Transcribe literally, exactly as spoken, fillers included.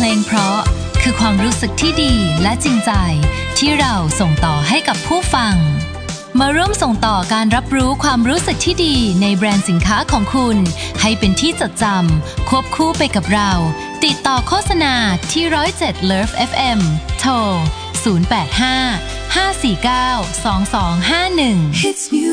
ลงเพราะคือความรู้สึกที่ดีและจริงใจที่เราส่งต่อให้กับผู้ฟังมาร่วมส่งต่อการรับรู้ความรู้สึกที่ดีในแบรนด์สินค้าของคุณให้เป็นที่จดจำควบคู่ไปกับเราติดต่อโฆษณาที่หนึ่งศูนย์เจ็ด Love เอฟ เอ็ม โทรศูนย์ แปด ห้า ห้า สี่ เก้า สอง สอง ห้า หนึ่ง